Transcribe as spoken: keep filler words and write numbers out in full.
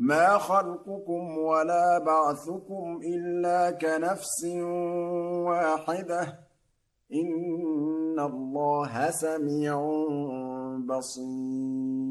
مَا خَلْقُكُمْ وَلَا بَعْثُكُمْ إِلَّا كَنَفْسٍ وَاحِدَةٍ ۗ إِنَّ اللَّهَ سَمِيعٌ بَصِيرٌ